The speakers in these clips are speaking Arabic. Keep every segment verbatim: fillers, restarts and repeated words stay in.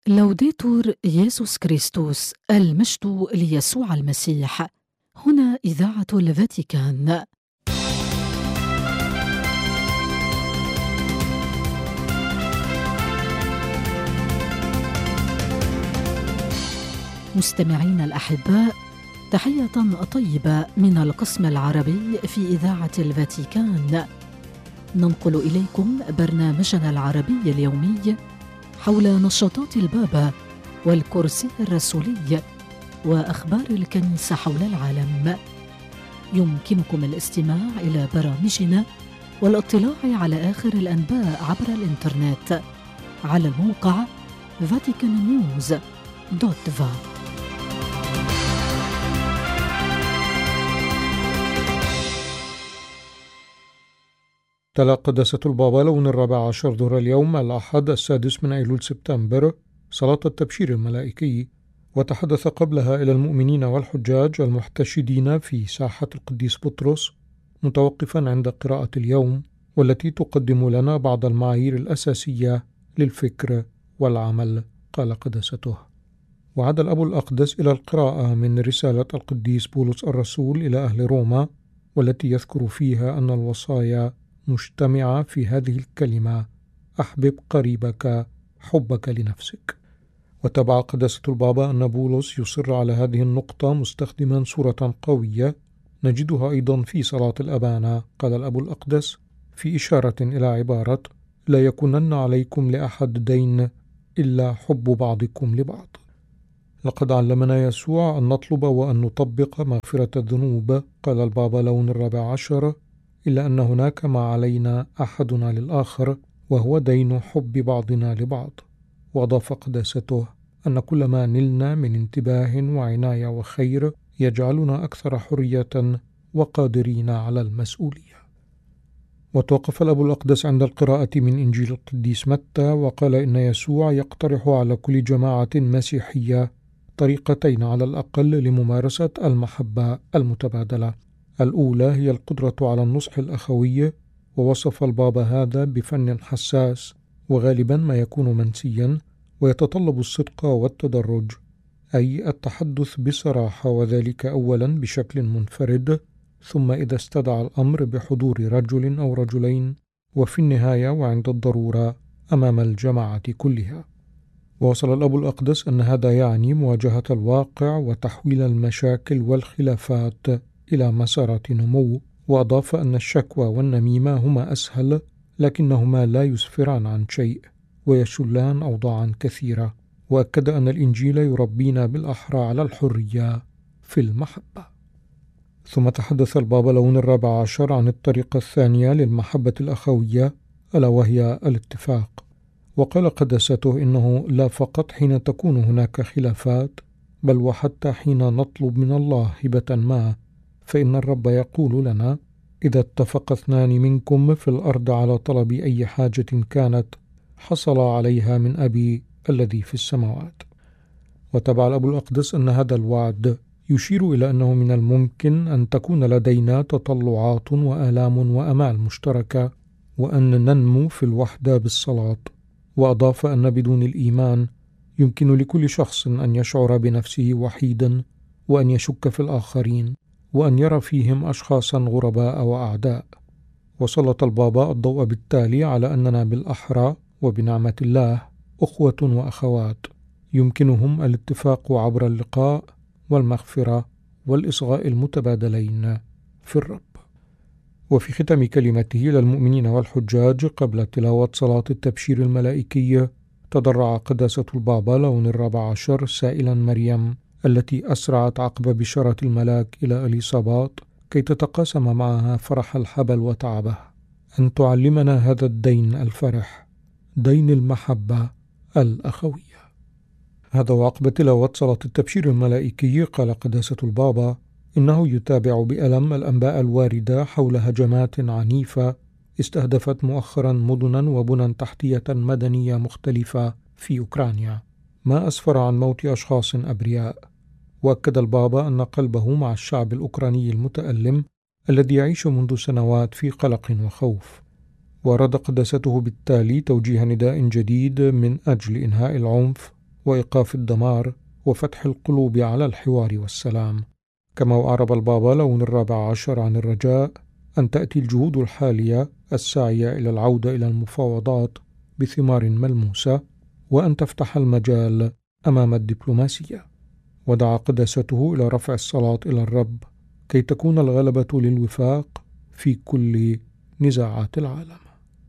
لوديتور يسوع كريستوس، المجد ليسوع المسيح. هنا إذاعة الفاتيكان. مستمعين الأحباء، تحية طيبة من القسم العربي في إذاعة الفاتيكان. ننقل إليكم برنامجنا العربي اليومي حول نشاطات البابا والكرسي الرسولي وأخبار الكنيسة حول العالم. يمكنكم الاستماع إلى برامجنا والاطلاع على آخر الأنباء عبر الإنترنت على الموقع فاتيكان نيوز دوت فا. تلا قداسة البابا لون الرابع عشر ظهر اليوم الأحد السادس من أيلول سبتمبر صلاة التبشير الملائكي، وتحدث قبلها إلى المؤمنين والحجاج المحتشدين في ساحة القديس بطرس، متوقفا عند قراءة اليوم والتي تقدم لنا بعض المعايير الأساسية للفكر والعمل. قال قداسته: وعاد الأب الأقدس إلى القراءة من رسالة القديس بولس الرسول إلى أهل روما، والتي يذكر فيها أن الوصايا مجتمعة في هذه الكلمة: أحبب قريبك حبك لنفسك. وتبع قداسة البابا أن بولس يصر على هذه النقطة مستخدما صورة قوية نجدها أيضا في صلاة الأبانا. قال الأب الأقدس في إشارة إلى عبارة: لا يكونن عليكم لأحد دين إلا حب بعضكم لبعض. لقد علمنا يسوع أن نطلب وأن نطبق مغفرة الذنوب. قال البابا لون الرابع عشر: إلا أن هناك ما علينا أحدنا للآخر، وهو دين حب بعضنا لبعض. وأضاف قداسته أن كل ما نلنا من انتباه وعناية وخير يجعلنا أكثر حرية وقادرين على المسؤولية. وتوقف الأب الأقدس عند القراءة من إنجيل القديس متى، وقال إن يسوع يقترح على كل جماعة مسيحية طريقتين على الأقل لممارسة المحبة المتبادلة. الأولى هي القدرة على النصح الأخوي، ووصف البابا هذا بفن حساس وغالبا ما يكون منسيا ويتطلب الصدق والتدرج، أي التحدث بصراحة، وذلك أولا بشكل منفرد، ثم إذا استدعى الأمر بحضور رجل أو رجلين، وفي النهاية وعند الضرورة أمام الجماعة كلها. ووصل الأب الأقدس أن هذا يعني مواجهة الواقع وتحويل المشاكل والخلافات إلى مسارات نمو. وأضاف أن الشكوى والنميمة هما أسهل، لكنهما لا يسفران عن شيء ويشلان أوضاعا كثيرة. وأكد أن الإنجيل يربينا بالأحرى على الحرية في المحبة. ثم تحدث البابا لون الرابع عشر عن الطريقة الثانية للمحبة الأخوية، ألا وهي الاتفاق. وقال قداسته إنه لا فقط حين تكون هناك خلافات، بل وحتى حين نطلب من الله هبة ما، فإن الرب يقول لنا: إذا اتفق اثنان منكم في الأرض على طلب أي حاجة كانت، حصل عليها من أبي الذي في السماوات. وتبع الأب الأقدس أن هذا الوعد يشير إلى أنه من الممكن أن تكون لدينا تطلعات وآلام وأمال مشتركة، وأن ننمو في الوحدة بالصلاة. وأضاف أن بدون الإيمان يمكن لكل شخص أن يشعر بنفسه وحيدا، وأن يشك في الآخرين، وأن يرى فيهم أشخاصا غرباء وأعداء. وسلط البابا الضوء بالتالي على أننا بالأحرى وبنعمة الله أخوة وأخوات يمكنهم الاتفاق عبر اللقاء والمغفرة والإصغاء المتبادلين في الرب. وفي ختام كلمته للمؤمنين والحجاج قبل تلاوة صلاة التبشير الملائكي، تضرع قداسة البابا لون الرابع عشر سائلا مريم التي أسرعت عقب بشارة الملاك إلى إليصابات كي تتقاسم معها فرح الحبل وتعبه، أن تعلمنا هذا الدين الفرح، دين المحبة الأخوية. هذا وعقب تلاوة صلاة التبشير الملائكي قال قداسة البابا إنه يتابع بألم الأنباء الواردة حول هجمات عنيفة استهدفت مؤخرا مدنا وبنى تحتية مدنية مختلفة في أوكرانيا، ما أسفر عن موت أشخاص أبرياء. وأكد البابا أن قلبه مع الشعب الأوكراني المتألم الذي يعيش منذ سنوات في قلق وخوف. وأراد قداسته بالتالي توجيه نداء جديد من أجل إنهاء العنف وإيقاف الدمار وفتح القلوب على الحوار والسلام. كما وأعرب البابا لون الرابع عشر عن الرجاء أن تأتي الجهود الحالية الساعية إلى العودة إلى المفاوضات بثمار ملموسة، وأن تفتح المجال أمام الدبلوماسية. ودعا قداسته إلى رفع الصلاة إلى الرب كي تكون الغلبة للوفاق في كل نزاعات العالم.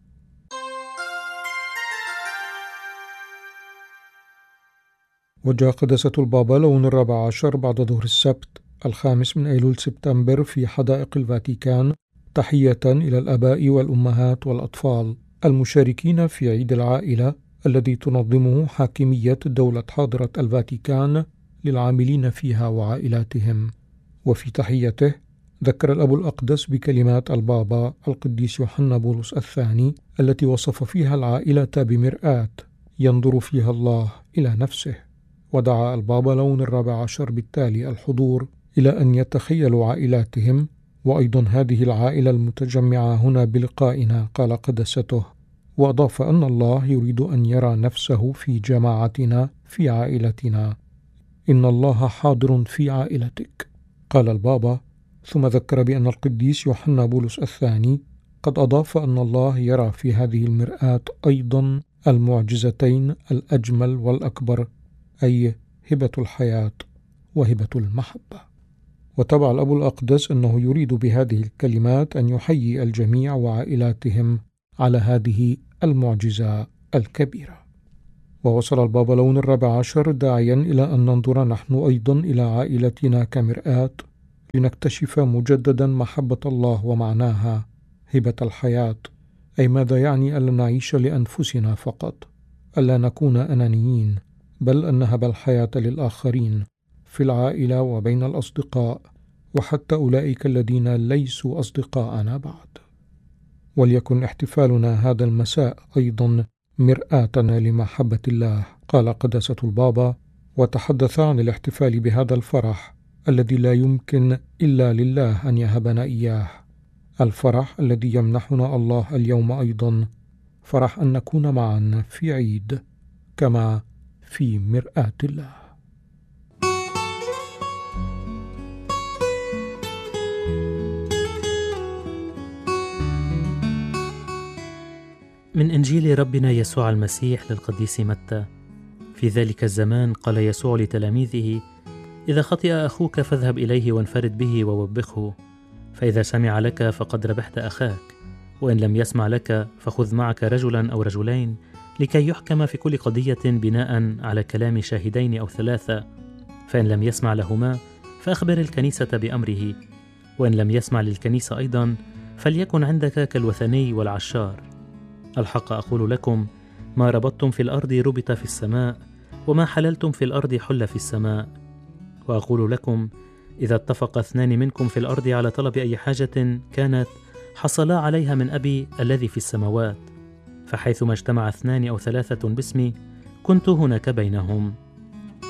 وجاء قداسة البابا لون الرابع عشر بعد ظهر السبت الخامس من أيلول سبتمبر في حدائق الفاتيكان تحية إلى الآباء والأمهات والأطفال المشاركين في عيد العائلة الذي تنظمه حاكمية دولة حاضرة الفاتيكان للعاملين فيها وعائلاتهم. وفي تحيته ذكر الأب الأقدس بكلمات البابا القديس يوحنا بولس الثاني التي وصف فيها العائلة بمرآة ينظر فيها الله إلى نفسه. ودعا البابا لون الرابع عشر بالتالي الحضور إلى أن يتخيلوا عائلاتهم وأيضا هذه العائلة المتجمعة هنا بلقائنا. قال قدسته: وأضاف أن الله يريد أن يرى نفسه في جماعتنا في عائلتنا، إن الله حاضر في عائلتك. قال البابا ثم ذكر بأن القديس يوحنا بولس الثاني قد أضاف أن الله يرى في هذه المرآة أيضا المعجزتين الأجمل والأكبر، أي هبة الحياة وهبة المحبة. وتبع الأب الأقدس أنه يريد بهذه الكلمات أن يحيي الجميع وعائلاتهم على هذه المعجزة الكبيرة. ووصل البابا لون الرابع عشر داعيا إلى أن ننظر نحن أيضا إلى عائلتنا كمرآة لنكتشف مجددا محبة الله ومعناها هبة الحياة، أي ماذا يعني ألا نعيش لأنفسنا فقط، ألا نكون أنانيين، بل أن نهب الحياة للآخرين في العائلة وبين الأصدقاء وحتى أولئك الذين ليسوا أصدقاءنا بعد. وليكن احتفالنا هذا المساء أيضا مرآة لمحبة الله. قال قداسة البابا وتحدث عن الاحتفال بهذا الفرح الذي لا يمكن إلا لله أن يهبنا إياه، الفرح الذي يمنحنا الله اليوم أيضا، فرح أن نكون معا في عيد كما في مرآة الله. من إنجيل ربنا يسوع المسيح للقديس متى. في ذلك الزمان قال يسوع لتلاميذه: إذا خطئ أخوك فاذهب إليه وانفرد به ووبخه، فإذا سمع لك فقد ربحت أخاك، وإن لم يسمع لك فخذ معك رجلا أو رجلين لكي يحكم في كل قضية بناء على كلام شاهدين أو ثلاثة، فإن لم يسمع لهما فأخبر الكنيسة بأمره، وإن لم يسمع للكنيسة أيضا فليكن عندك كالوثني والعشار. الحق أقول لكم: ما ربطتم في الأرض ربط في السماء، وما حللتم في الأرض حل في السماء. وأقول لكم: إذا اتفق اثنان منكم في الأرض على طلب أي حاجة كانت، حصلا عليها من أبي الذي في السماوات. فحيثما اجتمع اثنان أو ثلاثة باسمي كنت هناك بينهم.